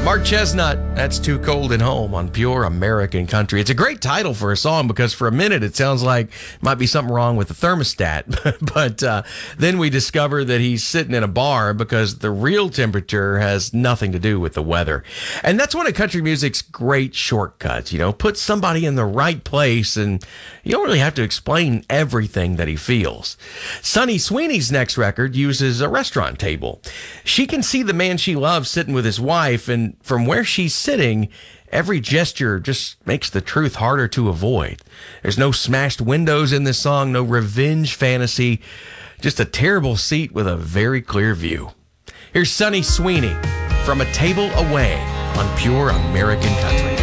Mark Chestnut, That's Too Cold at Home on Pure American Country. It's a great title for a song because for a minute it sounds like it might be something wrong with the thermostat. but then we discover that he's sitting in a bar because the real temperature has nothing to do with the weather. And that's one of country music's great shortcuts. Put somebody in the right place and you don't really have to explain everything that he feels. Sonny Sweeney's next record uses a restaurant table. She can see the man she loves sitting with his wife, and from where she's sitting, every gesture just makes the truth harder to avoid. There's no smashed windows in this song, no revenge fantasy, just a terrible seat with a very clear view. Here's Sonny Sweeney, From a Table Away on Pure American Country.